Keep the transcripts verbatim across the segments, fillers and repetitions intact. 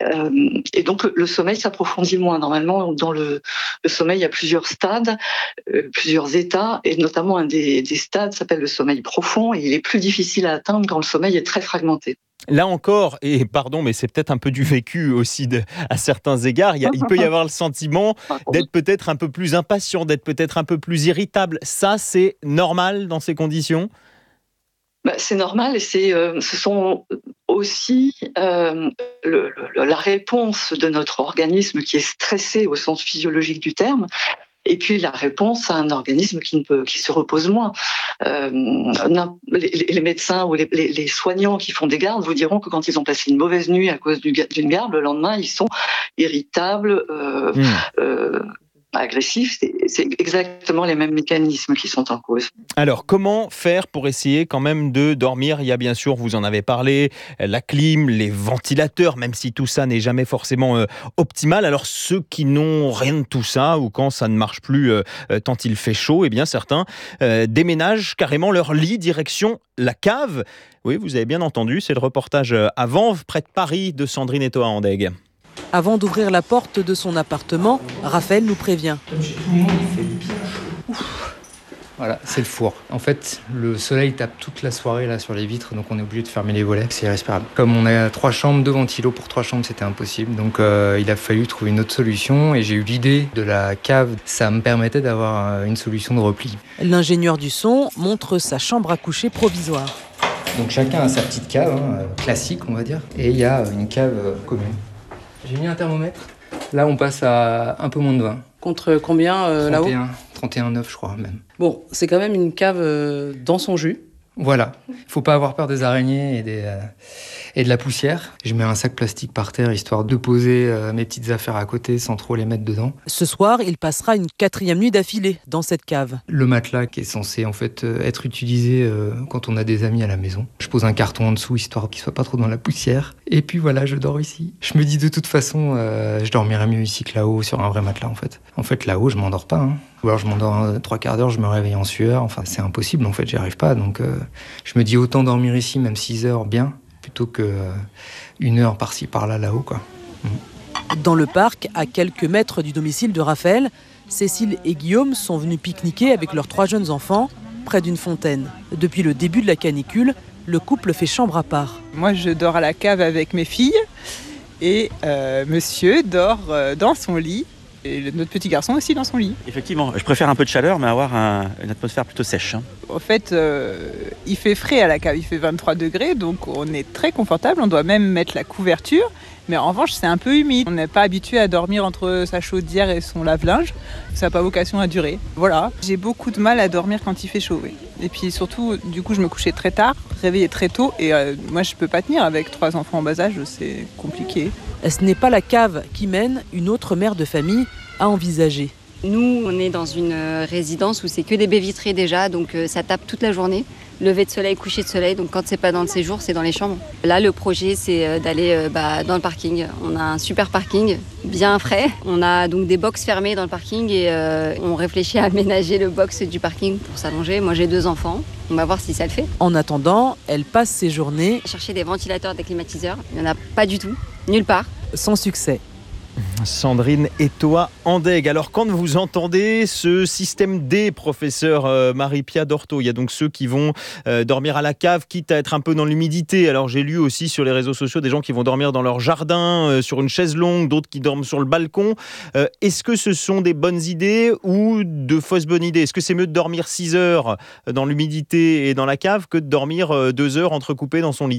Euh, et donc le, le sommeil s'approfondit moins. Normalement, dans le, le sommeil, il y a plusieurs stades, euh, plusieurs états, et notamment un des, des stades s'appelle le sommeil profond, et il est plus difficile à atteindre quand le sommeil est très fragmenté. Là encore, et pardon, mais c'est peut-être un peu du vécu aussi de, à certains égards, il, y a, il peut y avoir le sentiment d'être peut-être un peu plus impatient, d'être peut-être un peu plus irritable. Ça, c'est normal dans ces conditions ? Bah, c'est normal, et c'est, euh, ce sont aussi euh, le, le, la réponse de notre organisme qui est stressé au sens physiologique du terme, et puis la réponse à un organisme qui, ne peut, qui se repose moins. Euh, les, les médecins ou les, les, les soignants qui font des gardes vous diront que quand ils ont passé une mauvaise nuit à cause du, d'une garde, le lendemain, ils sont irritables, euh, mmh. euh, agressifs. C'est, c'est exactement les mêmes mécanismes qui sont en cause. Alors, comment faire pour essayer quand même de dormir ? Il y a bien sûr, vous en avez parlé, la clim, les ventilateurs, même si tout ça n'est jamais forcément euh, optimal. Alors, ceux qui n'ont rien de tout ça, ou quand ça ne marche plus euh, tant il fait chaud, eh bien certains euh, déménagent carrément leur lit direction la cave. Oui, vous avez bien entendu, c'est le reportage à Vanves, près de Paris, de Sandrine Etoa-Andeg. Avant d'ouvrir la porte de son appartement, Raphaël nous prévient. Voilà, c'est le four. En fait, le soleil tape toute la soirée là sur les vitres, donc on est obligé de fermer les volets. C'est irrespirable. Comme on a trois chambres, deux ventilos pour trois chambres, c'était impossible. Donc euh, il a fallu trouver une autre solution et j'ai eu l'idée de la cave. Ça me permettait d'avoir une solution de repli. L'ingénieur du son montre sa chambre à coucher provisoire. Donc chacun a sa petite cave, hein, classique on va dire, et il y a une cave euh, commune. J'ai mis un thermomètre. Là, on passe à un peu moins de vingt. Contre combien euh, là-haut ? trente et un virgule neuf, je crois, même. Bon, c'est quand même une cave euh, dans son jus. Voilà. Il ne faut pas avoir peur des araignées et, des, euh, et de la poussière. Je mets un sac plastique par terre, histoire de poser euh, mes petites affaires à côté sans trop les mettre dedans. Ce soir, il passera une quatrième nuit d'affilée dans cette cave. Le matelas qui est censé en fait euh, être utilisé euh, quand on a des amis à la maison. Je pose un carton en dessous, histoire qu'il ne soit pas trop dans la poussière. Et puis voilà, je dors ici. Je me dis de toute façon, euh, je dormirai mieux ici que là-haut, sur un vrai matelas en fait. En fait, là-haut, je ne m'endors pas. Hein. Ou alors je m'endors euh, trois quarts d'heure, je me réveille en sueur. Enfin, c'est impossible, en fait, j'y arrive pas. Donc, euh, je me dis autant dormir ici, même six heures, bien, plutôt que euh, une heure par-ci, par-là, là-haut, quoi. Mmh. Dans le parc, à quelques mètres du domicile de Raphaël, Cécile et Guillaume sont venus pique-niquer avec leurs trois jeunes enfants, près d'une fontaine. Depuis le début de la canicule, le couple fait chambre à part. Moi, je dors à la cave avec mes filles, et euh, monsieur dort euh, dans son lit. Et notre petit garçon aussi dans son lit. Effectivement, je préfère un peu de chaleur, mais avoir un, une atmosphère plutôt sèche. Hein. En fait, euh, il fait frais à la cave, il fait vingt-trois degrés, donc on est très confortable. On doit même mettre la couverture, mais en revanche, c'est un peu humide. On n'est pas habitué à dormir entre sa chaudière et son lave-linge. Ça n'a pas vocation à durer. Voilà, j'ai beaucoup de mal à dormir quand il fait chaud. Oui. Et puis surtout, du coup, je me couchais très tard, réveillais très tôt, et euh, moi, je peux pas tenir avec trois enfants en bas âge, c'est compliqué. Ce n'est pas la cave qui mène une autre mère de famille à envisager. Nous, on est dans une résidence où c'est que des baies vitrées déjà, donc ça tape toute la journée. Lever de soleil, coucher de soleil, donc quand c'est pas dans le séjour, c'est dans les chambres. Là, le projet, c'est d'aller bah, dans le parking. On a un super parking, bien frais. On a donc des box fermées dans le parking et euh, on réfléchit à aménager le box du parking pour s'allonger. Moi, j'ai deux enfants. On va voir si ça le fait. En attendant, elle passe ses journées... Chercher des ventilateurs, des climatiseurs. Il n'y en a pas du tout, nulle part. Sans succès. Sandrine Etoa-Andeg. Alors, quand vous entendez ce système D, professeur euh, Marie-Pia Dorto, il y a donc ceux qui vont euh, dormir à la cave, quitte à être un peu dans l'humidité. Alors, j'ai lu aussi sur les réseaux sociaux des gens qui vont dormir dans leur jardin, euh, sur une chaise longue, d'autres qui dorment sur le balcon. Euh, est-ce que ce sont des bonnes idées ou de fausses bonnes idées ? Est-ce que c'est mieux de dormir six heures dans l'humidité et dans la cave que de dormir deux heures entrecoupé dans son lit ?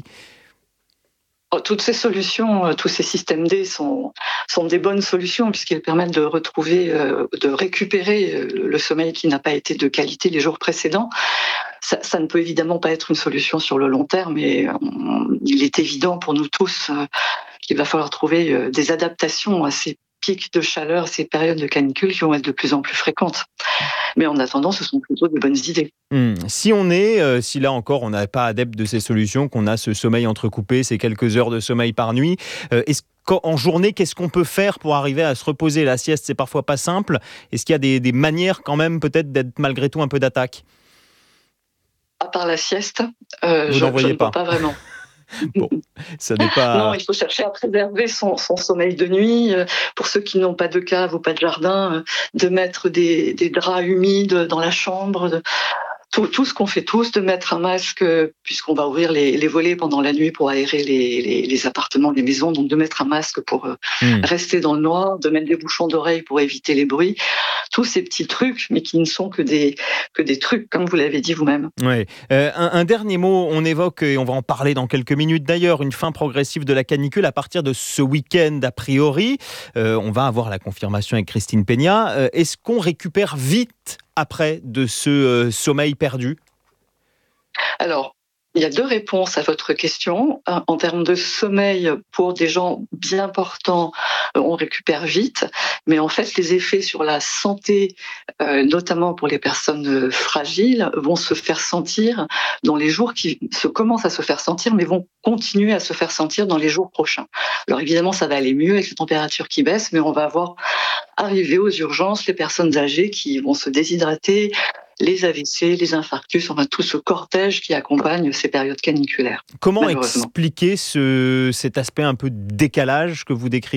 Toutes ces solutions, tous ces systèmes D sont, sont des bonnes solutions puisqu'ils permettent de retrouver, de récupérer le sommeil qui n'a pas été de qualité les jours précédents. Ça, ça ne peut évidemment pas être une solution sur le long terme, mais il est évident pour nous tous qu'il va falloir trouver des adaptations à ces pics de chaleur, ces périodes de canicule qui vont être de plus en plus fréquentes. Mais en attendant, ce sont plutôt de bonnes idées. Mmh. Si on est, euh, si là encore on n'est pas adepte de ces solutions, qu'on a ce sommeil entrecoupé, ces quelques heures de sommeil par nuit, euh, est-ce qu'en journée, qu'est-ce qu'on peut faire pour arriver à se reposer ? La sieste, c'est parfois pas simple. Est-ce qu'il y a des, des manières quand même peut-être d'être malgré tout un peu d'attaque ? À part la sieste, euh, Vous je, n'en voyez je ne pas. vois pas vraiment. Bon, ça n'est pas... Non, il faut chercher à préserver son, son sommeil de nuit. Pour ceux qui n'ont pas de cave ou pas de jardin, de mettre des, des draps humides dans la chambre, de... Tout, tout ce qu'on fait tous, de mettre un masque, puisqu'on va ouvrir les, les volets pendant la nuit pour aérer les, les, les appartements, les maisons, donc de mettre un masque pour euh, mmh. rester dans le noir, de mettre des bouchons d'oreilles pour éviter les bruits. Tous ces petits trucs, mais qui ne sont que des, que des trucs, comme vous l'avez dit vous-même. Ouais. Euh, un, un dernier mot, on évoque, et on va en parler dans quelques minutes d'ailleurs, une fin progressive de la canicule à partir de ce week-end a priori. Euh, on va avoir la confirmation avec Christine Peña. Euh, est-ce qu'on récupère vite après de ce euh, sommeil perdu ? Alors, il y a deux réponses à votre question. En termes de sommeil, pour des gens bien portants, on récupère vite. Mais en fait, les effets sur la santé, euh, notamment pour les personnes fragiles, vont se faire sentir dans les jours qui se commencent à se faire sentir, mais vont continuer à se faire sentir dans les jours prochains. Alors évidemment, ça va aller mieux avec les températures qui baissent, mais on va voir arriver aux urgences les personnes âgées qui vont se déshydrater, les A V C, les infarctus, enfin tout ce cortège qui accompagne ces périodes caniculaires. Comment expliquer ce, cet aspect un peu de décalage que vous décrivez ?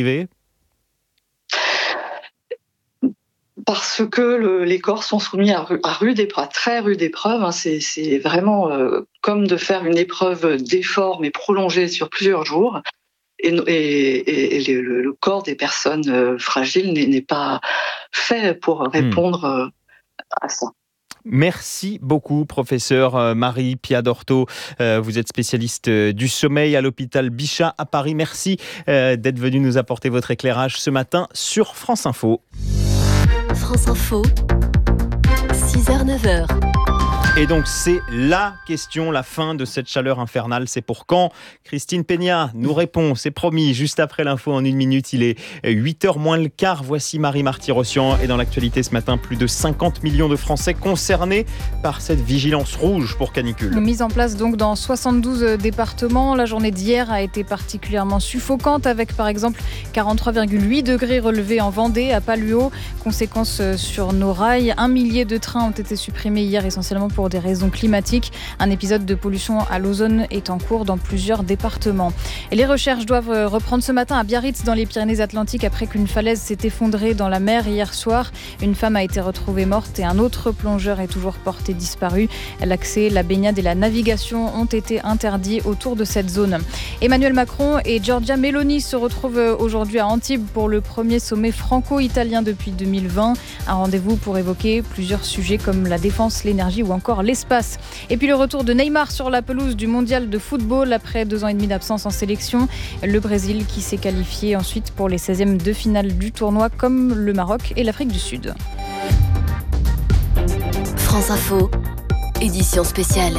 Parce que le, les corps sont soumis à, à rude épreuve, à très rude épreuve. Hein, c'est, c'est vraiment euh, comme de faire une épreuve d'effort, mais prolongée sur plusieurs jours. Et, et, et le, le corps des personnes euh, fragiles n'est, n'est pas fait pour répondre euh, à ça. Merci beaucoup, professeur Marie-Pia Dorto. Vous êtes spécialiste du sommeil à l'hôpital Bichat à Paris. Merci d'être venu nous apporter votre éclairage ce matin sur France Info. France Info, six heures neuf heures. Et donc, c'est la question, la fin de cette chaleur infernale. C'est pour quand ? Christine Peña nous répond, c'est promis, juste après l'info en une minute. Il est huit heures moins le quart. Voici Marie Marty-Rossian. Et dans l'actualité ce matin, plus de cinquante millions de Français concernés par cette vigilance rouge pour canicule. Mise en place donc dans soixante-douze départements. La journée d'hier a été particulièrement suffocante avec par exemple quarante-trois virgule huit degrés relevés en Vendée, à Palluau. Conséquence sur nos rails, un millier de trains ont été supprimés hier essentiellement pour des raisons climatiques. Un épisode de pollution à l'ozone est en cours dans plusieurs départements. Et les recherches doivent reprendre ce matin à Biarritz dans les Pyrénées-Atlantiques après qu'une falaise s'est effondrée dans la mer hier soir. Une femme a été retrouvée morte et un autre plongeur est toujours porté disparu. L'accès, la baignade et la navigation ont été interdits autour de cette zone. Emmanuel Macron et Giorgia Meloni se retrouvent aujourd'hui à Antibes pour le premier sommet franco-italien depuis deux mille vingt. Un rendez-vous pour évoquer plusieurs sujets comme la défense, l'énergie ou encore l'espace. Et puis le retour de Neymar sur la pelouse du mondial de football après deux ans et demi d'absence en sélection. Le Brésil qui s'est qualifié ensuite pour les seizièmes de finale du tournoi comme le Maroc et l'Afrique du Sud. France Info, édition spéciale.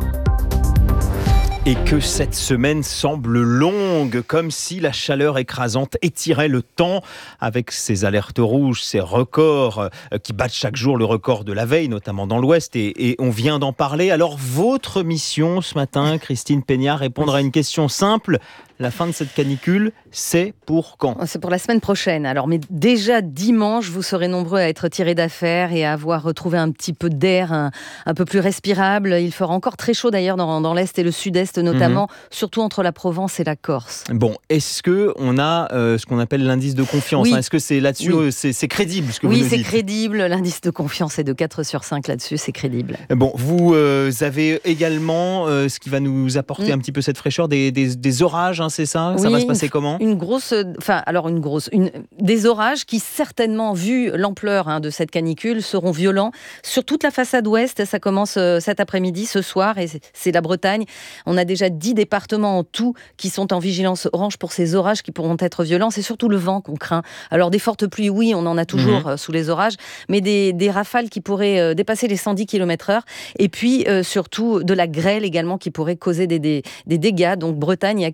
Et que cette semaine semble longue, comme si la chaleur écrasante étirait le temps avec ces alertes rouges, ces records qui battent chaque jour le record de la veille, notamment dans l'Ouest, et, et on vient d'en parler. Alors votre mission ce matin, Christine Peña, répondre à une question simple. La fin de cette canicule, c'est pour quand ? C'est pour la semaine prochaine. Alors, mais déjà dimanche, vous serez nombreux à être tirés d'affaire et à avoir retrouvé un petit peu d'air un, un peu plus respirable. Il fera encore très chaud d'ailleurs dans, dans l'Est et le Sud-Est notamment, mmh. surtout entre la Provence et la Corse. Bon, est-ce qu'on a euh, ce qu'on appelle l'indice de confiance oui. hein ? Est-ce que c'est là-dessus, oui. c'est, c'est crédible ce que oui, vous nous dites ? Oui, c'est crédible. L'indice de confiance est de quatre sur cinq là-dessus, c'est crédible. Bon, vous euh, avez également euh, ce qui va nous apporter mmh. un petit peu cette fraîcheur, des, des, des orages, hein, c'est ça ? Oui, ça va se passer comment ? Une grosse, enfin, alors une grosse, une, des orages qui certainement, vu l'ampleur hein, de cette canicule, seront violents sur toute la façade ouest. Ça commence euh, cet après-midi, ce soir, et c'est, c'est la Bretagne. On a déjà dix départements en tout qui sont en vigilance orange pour ces orages qui pourront être violents. C'est surtout le vent qu'on craint. Alors des fortes pluies, oui, on en a toujours mmh. euh, sous les orages, mais des, des rafales qui pourraient euh, dépasser les cent dix kilomètres heure, et puis euh, surtout de la grêle également qui pourrait causer des, des, des dégâts, donc Bretagne et Aquitaine. Donc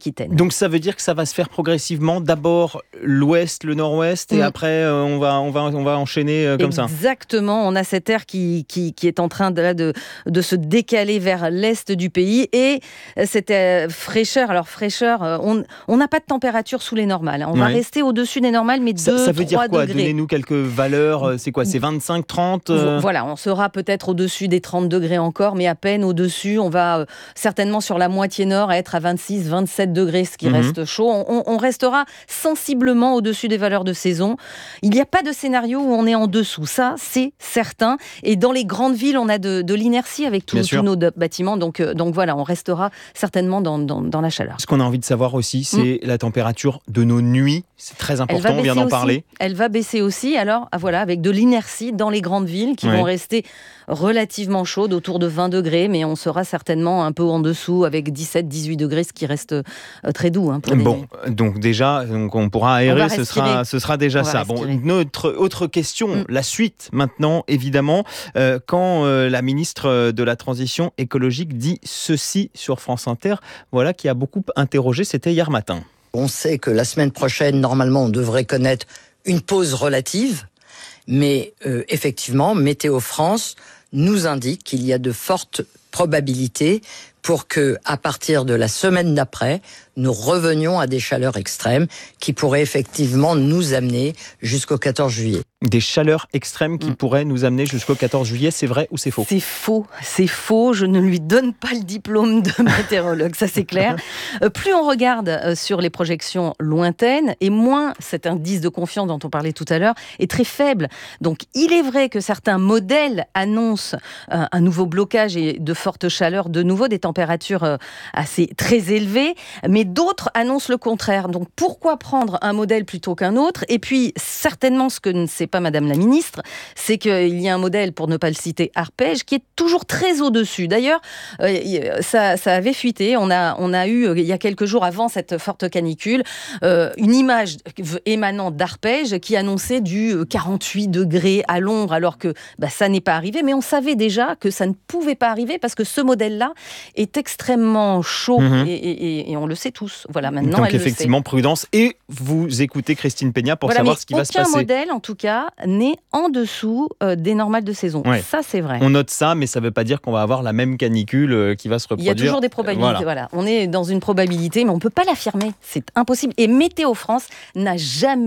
Donc ça veut dire que ça va se faire progressivement, d'abord l'ouest, le nord-ouest, et mmh. après euh, on, va, on, va, on va enchaîner euh, comme Exactement. ça. Exactement, on a cette air qui, qui, qui est en train de, de, de se décaler vers l'est du pays, et cette euh, fraîcheur, alors fraîcheur, on n'a pas de température sous les normales, on ouais. va rester au-dessus des normales, mais ça, deux, ça veut dire quoi? degrés. Donnez-nous quelques valeurs, c'est quoi? C'est vingt-cinq, trente euh... Voilà, on sera peut-être au-dessus des trente degrés encore, mais à peine au-dessus, on va euh, certainement sur la moitié nord être à vingt-six, vingt-sept degrés, ce qui mmh. reste chaud. On, on restera sensiblement au-dessus des valeurs de saison. Il n'y a pas de scénario où on est en dessous, ça c'est certain. Et dans les grandes villes, on a de, de l'inertie avec tous nos bâtiments, donc, euh, donc voilà, on restera certainement dans, dans, dans la chaleur. Ce qu'on a envie de savoir aussi, c'est mmh. la température de nos nuits. C'est très important, on vient d'en aussi. parler. Elle va baisser aussi, alors voilà, avec de l'inertie dans les grandes villes qui ouais. vont rester relativement chaudes, autour de vingt degrés, mais on sera certainement un peu en dessous avec dix-sept, dix-huit degrés, ce qui reste euh, très doux. Hein, pour bon, nuits. donc déjà, donc on pourra aérer, on ce, sera, ce sera déjà ça. Bon, une autre, autre question, mm. la suite maintenant, évidemment, euh, quand euh, la ministre de la Transition écologique dit ceci sur France Inter, voilà, qui a beaucoup interrogé, c'était hier matin. On sait que la semaine prochaine, normalement, on devrait connaître une pause relative, mais euh, effectivement, Météo France nous indique qu'il y a de fortes probabilités pour que, à partir de la semaine d'après, nous revenions à des chaleurs extrêmes qui pourraient effectivement nous amener jusqu'au quatorze juillet. Des chaleurs extrêmes qui mmh. pourraient nous amener jusqu'au quatorze juillet, c'est vrai ou c'est faux? C'est faux, c'est faux. Je ne lui donne pas le diplôme de météorologue, ça c'est clair. Euh, plus on regarde euh, sur les projections lointaines, et moins cet indice de confiance dont on parlait tout à l'heure est très faible. Donc il est vrai que certains modèles annoncent euh, un nouveau blocage et de fortes chaleurs, de nouveau des températures euh, assez très élevées, mais d'autres annoncent le contraire. Donc pourquoi prendre un modèle plutôt qu'un autre? Et puis certainement ce que ne sait pas Madame la Ministre, c'est qu'il y a un modèle, pour ne pas le citer, Arpège, qui est toujours très au-dessus. D'ailleurs, euh, ça, ça avait fuité. On a, on a eu, il y a quelques jours avant cette forte canicule, euh, une image émanant d'Arpège qui annonçait du quarante-huit degrés à l'ombre, alors que bah, ça n'est pas arrivé. Mais on savait déjà que ça ne pouvait pas arriver parce que ce modèle-là est extrêmement chaud mmh. et, et, et on le sait tous. Voilà, maintenant, donc elle effectivement, le sait. Prudence. Et vous écoutez Christine Peña pour voilà, savoir ce qui va se passer. Aucun modèle, en tout cas, n'est en dessous euh, des normales de saison. Ouais. Ça, c'est vrai. On note ça, mais ça ne veut pas dire qu'on va avoir la même canicule euh, qui va se reproduire. Il y a toujours des probabilités. Voilà. Voilà. On est dans une probabilité, mais on ne peut pas l'affirmer. C'est impossible. Et Météo France n'a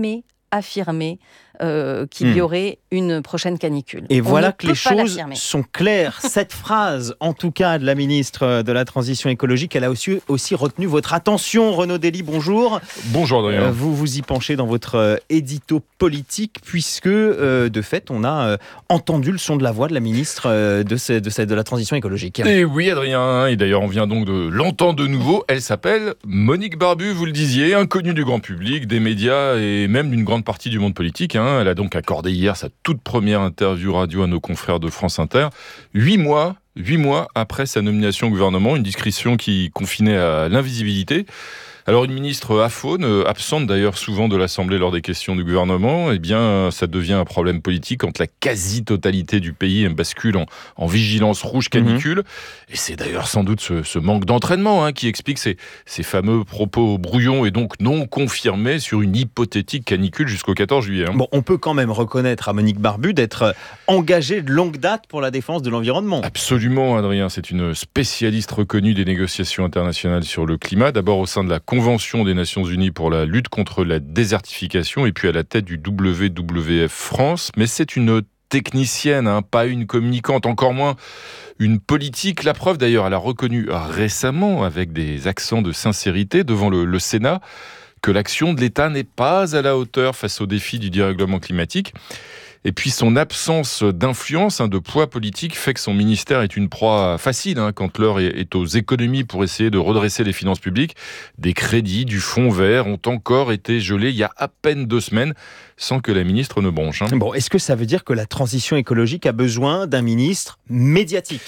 jamais affirmé euh, qu'il mmh. y aurait une prochaine canicule. Et on voilà que les choses sont claires. Cette phrase, en tout cas de la ministre de la Transition écologique, elle a aussi, aussi retenu votre attention. Renaud Dely, bonjour. Bonjour Adrien. Euh, vous vous y penchez dans votre euh, édito politique, puisque euh, de fait, on a euh, entendu le son de la voix de la ministre euh, de, ce, de, ce, de la Transition écologique. Et oui Adrien, et d'ailleurs on vient donc de l'entendre de nouveau. Elle s'appelle Monique Barbu, vous le disiez, inconnue du grand public, des médias et même d'une grande partie du monde politique. Hein. Elle a donc accordé hier sa toute première interview radio à nos confrères de France Inter. Huit mois, huit mois après sa nomination au gouvernement, une discrétion qui confinait à l'invisibilité. Alors une ministre aphone, absente d'ailleurs souvent de l'Assemblée lors des questions du gouvernement, eh bien ça devient un problème politique quand la quasi-totalité du pays bascule en, en vigilance rouge canicule. Mmh. Et c'est d'ailleurs sans doute ce, ce manque d'entraînement hein, qui explique ces, ces fameux propos brouillons et donc non confirmés sur une hypothétique canicule jusqu'au quatorze juillet. Hein. Bon, on peut quand même reconnaître à Monique Barbu d'être engagée de longue date pour la défense de l'environnement. Absolument Adrien, c'est une spécialiste reconnue des négociations internationales sur le climat, d'abord au sein de la Convention des Nations Unies pour la lutte contre la désertification et puis à la tête du W W F France. Mais c'est une technicienne, hein, pas une communicante, encore moins une politique. La preuve d'ailleurs, elle a reconnu récemment, avec des accents de sincérité devant le, le Sénat, que l'action de l'État n'est pas à la hauteur face aux défis du dérèglement climatique. Et puis son absence d'influence, hein, de poids politique, fait que son ministère est une proie facile hein, quand l'heure est, est aux économies pour essayer de redresser les finances publiques. Des crédits du fonds vert ont encore été gelés il y a à peine deux semaines, sans que la ministre ne bronche. Hein. Bon, est-ce que ça veut dire que la transition écologique a besoin d'un ministre médiatique ?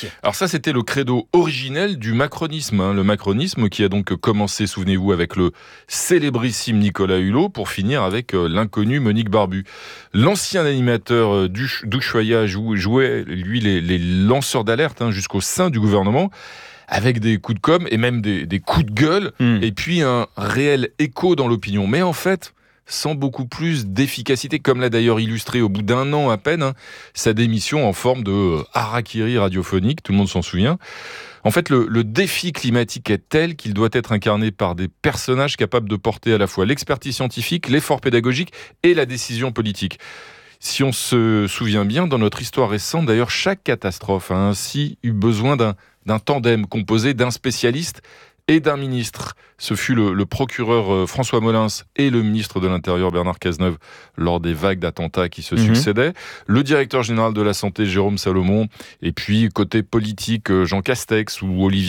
Alors ça, c'était le credo originel du macronisme. Hein. Le macronisme qui a donc commencé, souvenez-vous, avec le célébrissime Nicolas Hulot, pour finir avec euh, l'inconnu Monique Barbu. L'ancien animateur d'Ushuaïa jouait, lui, les, les lanceurs d'alerte hein, jusqu'au sein du gouvernement. avec des coups de com' et même des, des coups de gueule, mmh. et puis un réel écho dans l'opinion. Mais en fait, sans beaucoup plus d'efficacité, comme l'a d'ailleurs illustré au bout d'un an à peine, hein, sa démission en forme de euh, harakiri radiophonique, tout le monde s'en souvient. En fait, le, le défi climatique est tel qu'il doit être incarné par des personnages capables de porter à la fois l'expertise scientifique, l'effort pédagogique et la décision politique. Si on se souvient bien, dans notre histoire récente, d'ailleurs, chaque catastrophe a ainsi eu besoin d'un, d'un tandem composé d'un spécialiste et d'un ministre. Ce fut le, le procureur François Molins et le ministre de l'Intérieur Bernard Cazeneuve lors des vagues d'attentats qui se mmh. succédaient. Le directeur général de la Santé Jérôme Salomon, et puis côté politique Jean Castex ou Olivier